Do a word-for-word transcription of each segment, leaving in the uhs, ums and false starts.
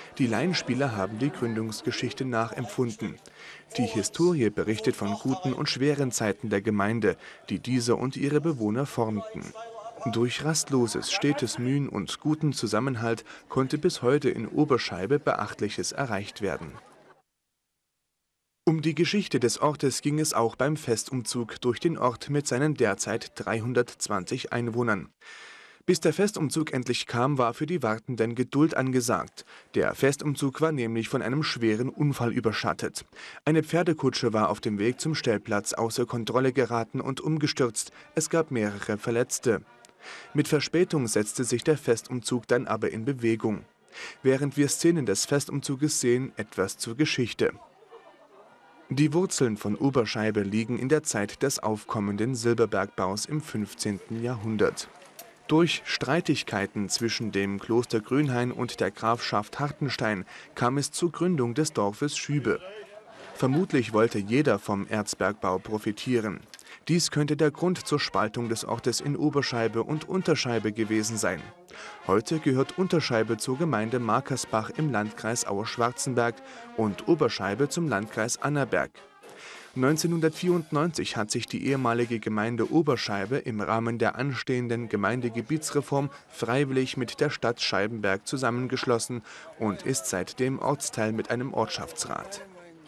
Die Laienspieler haben die Gründungsgeschichte nachempfunden. Die Historie berichtet von guten und schweren Zeiten der Gemeinde, die diese und ihre Bewohner formten. Durch rastloses, stetes Mühen und guten Zusammenhalt konnte bis heute in Oberscheibe Beachtliches erreicht werden. Um die Geschichte des Ortes ging es auch beim Festumzug durch den Ort mit seinen derzeit dreihundertzwanzig Einwohnern. Bis der Festumzug endlich kam, war für die Wartenden Geduld angesagt. Der Festumzug war nämlich von einem schweren Unfall überschattet. Eine Pferdekutsche war auf dem Weg zum Stellplatz außer Kontrolle geraten und umgestürzt. Es gab mehrere Verletzte. Mit Verspätung setzte sich der Festumzug dann aber in Bewegung. Während wir Szenen des Festumzuges sehen, etwas zur Geschichte. Die Wurzeln von Oberscheibe liegen in der Zeit des aufkommenden Silberbergbaus im fünfzehnten Jahrhundert. Durch Streitigkeiten zwischen dem Kloster Grünhain und der Grafschaft Hartenstein kam es zur Gründung des Dorfes Schübe. Vermutlich wollte jeder vom Erzbergbau profitieren. Dies könnte der Grund zur Spaltung des Ortes in Oberscheibe und Unterscheibe gewesen sein. Heute gehört Unterscheibe zur Gemeinde Markersbach im Landkreis Auer-Schwarzenberg und Oberscheibe zum Landkreis Annaberg. neunzehnhundertvierundneunzig hat sich die ehemalige Gemeinde Oberscheibe im Rahmen der anstehenden Gemeindegebietsreform freiwillig mit der Stadt Scheibenberg zusammengeschlossen und ist seitdem Ortsteil mit einem Ortschaftsrat.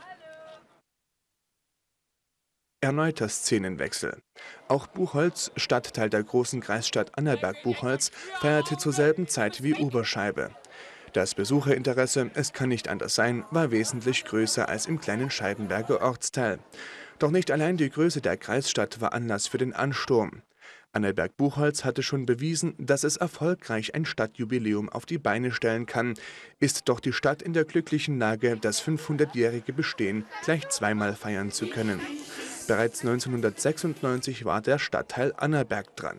Erneuter Szenenwechsel. Auch Buchholz, Stadtteil der großen Kreisstadt Annaberg-Buchholz, feierte zur selben Zeit wie Oberscheibe. Das Besucherinteresse, es kann nicht anders sein, war wesentlich größer als im kleinen Scheibenberger Ortsteil. Doch nicht allein die Größe der Kreisstadt war Anlass für den Ansturm. Annaberg-Buchholz hatte schon bewiesen, dass es erfolgreich ein Stadtjubiläum auf die Beine stellen kann, ist doch die Stadt in der glücklichen Lage, das fünfhundertjährige Bestehen gleich zweimal feiern zu können. Bereits neunzehnhundertsechsundneunzig war der Stadtteil Annaberg dran.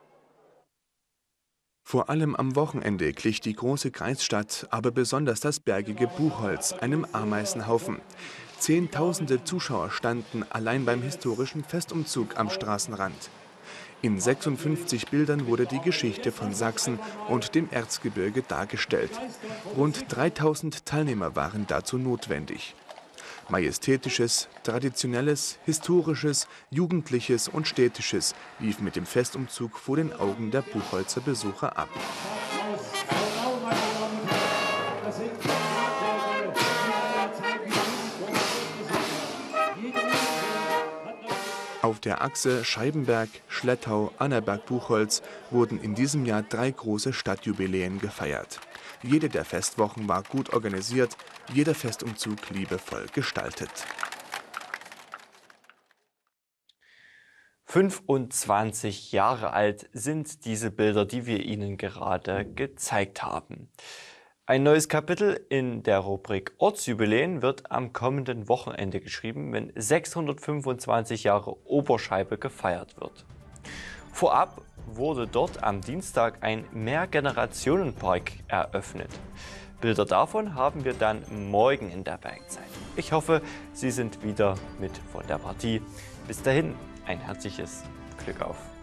Vor allem am Wochenende glich die große Kreisstadt, aber besonders das bergige Buchholz, einem Ameisenhaufen. Zehntausende Zuschauer standen allein beim historischen Festumzug am Straßenrand. In sechsundfünfzig Bildern wurde die Geschichte von Sachsen und dem Erzgebirge dargestellt. Rund dreitausend Teilnehmer waren dazu notwendig. Majestätisches, Traditionelles, Historisches, Jugendliches und Städtisches lief mit dem Festumzug vor den Augen der Buchholzer Besucher ab. Auf der Achse Scheibenberg, Schlettau, Annaberg-Buchholz wurden in diesem Jahr drei große Stadtjubiläen gefeiert. Jede der Festwochen war gut organisiert, jeder Festumzug liebevoll gestaltet. fünfundzwanzig Jahre alt sind diese Bilder, die wir Ihnen gerade gezeigt haben. Ein neues Kapitel in der Rubrik Ortsjubiläen wird am kommenden Wochenende geschrieben, wenn sechshundertfünfundzwanzig Jahre Oberscheibe gefeiert wird. Vorab wurde dort am Dienstag ein Mehrgenerationenpark eröffnet. Bilder davon haben wir dann morgen in der Bergzeit. Ich hoffe, Sie sind wieder mit von der Partie. Bis dahin ein herzliches Glück auf!